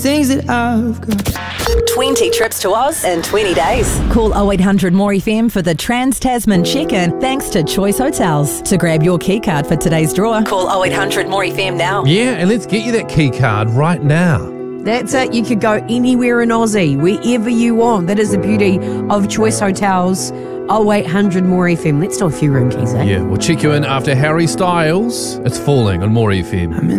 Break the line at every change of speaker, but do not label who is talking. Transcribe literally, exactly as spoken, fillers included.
things that I've got.
twenty trips to Oz in twenty days. Call oh eight hundred more F M for the Trans-Tasman check-in thanks to Choice Hotels. To grab your key card for today's draw, call oh eight hundred more F M now.
Yeah, and let's get you that key card right now.
That's it. You could go anywhere in Aussie, wherever you want. That is the beauty of Choice Hotels. oh eight hundred more F M. Let's do a few room keys, eh?
Yeah, we'll check you in after Harry Styles. It's Falling on More F M.